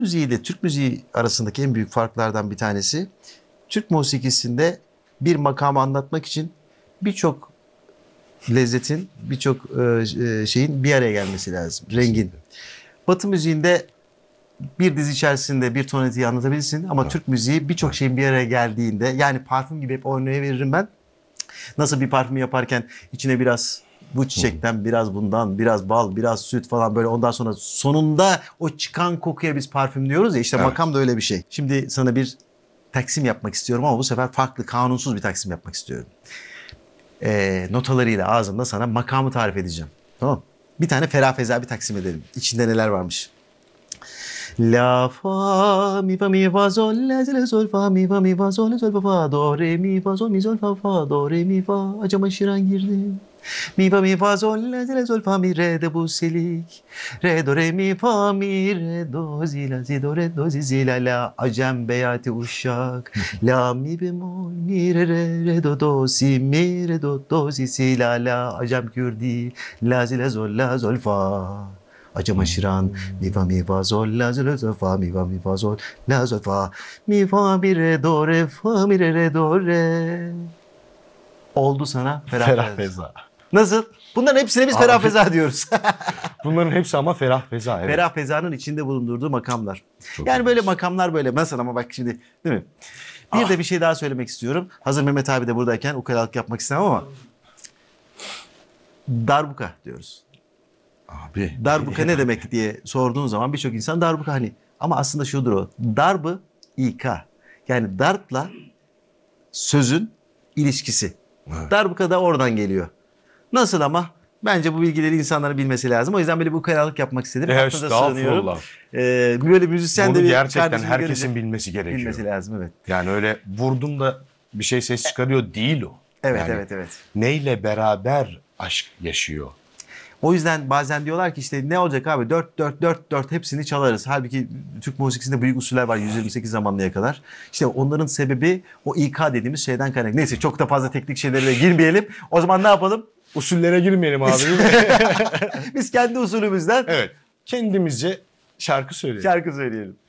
Müziği ile Türk müziği arasındaki en büyük farklardan bir tanesi, Türk musikisinde bir makamı anlatmak için birçok lezzetin, birçok şeyin bir araya gelmesi lazım. Rengin. Batı müziğinde bir dizi içerisinde bir tonaliteyi anlatabilirsin ama Türk müziği birçok şeyin bir araya geldiğinde, yani parfüm gibi hep oynayıveririm ben. Nasıl bir parfüm yaparken içine biraz bu çiçekten, biraz bundan, biraz bal, biraz süt falan, böyle ondan sonra sonunda o çıkan kokuya biz parfüm diyoruz ya, işte makam da öyle bir şey. Şimdi sana bir taksim yapmak istiyorum ama bu sefer farklı, kanunsuz bir taksim yapmak istiyorum. Notalarıyla ağzımda sana makamı tarif edeceğim. Tamam. Bir tane ferah feza bir taksim edelim. İçinde neler varmış? La fa mi fa sol la si la sol fa mi fa sol la sol fa do re mi fa sol mi sol fa do re mi fa, acama şiran girdim. Mi fa sol la si la sol fa mi re de bu selik. Re do re mi fa mi re do zi la si do re do zi la la, acem beyati uşak. La mi bemol mi re do si mi re do si la la, acem kürdi la si la sol fa. Acama şiran mi fa sol la sol fa mi fa sol la sol fa mi fa mi re fa mi re do re. Oldu sana Ferah feza. Nasıl? Bunların hepsine biz ferah feza diyoruz. Bunların hepsi ama ferah feza. Evet. Ferah fezanın içinde bulundurduğu makamlar. Çok yani böyle ilginç. makamlar böyle. Mesela ama bak şimdi, değil mi? Bir de bir şey daha söylemek istiyorum. Hazır Mehmet abi de buradayken ukalalık yapmak istemem ama darbuka diyoruz. Abi. Darbuka ne demek diye sorduğun zaman birçok insan darbuka hani, ama aslında şudur o. Darbı İK. Yani darpla sözün ilişkisi. Evet. Darbuka da oradan geliyor. Nasıl ama? Bence bu bilgileri insanların bilmesi lazım. O yüzden böyle bir ukalalık yapmak istedim. Aklınıza sığınıyorum. Estağfurullah. Böyle müzisyen Bunu de bir gerçekten kardeşimi herkesin görünce bilmesi gerekiyor. bilmesi lazım, evet. Yani öyle vurdum da bir şey ses çıkarıyor değil o. Evet, yani evet. neyle beraber aşk yaşıyor? O yüzden bazen diyorlar ki işte ne olacak abi, 4-4-4-4 hepsini çalarız. Halbuki Türk musikisinde büyük usuller var 128 zamanlıya kadar. İşte onların sebebi o İK dediğimiz şeyden kaynaklı. Neyse, çok da fazla teknik şeylere de girmeyelim. O zaman ne yapalım? Usullere girmeyelim abi. Biz kendi usulümüzden Evet. Kendimizce şarkı söyleyelim. şarkı söyleyelim.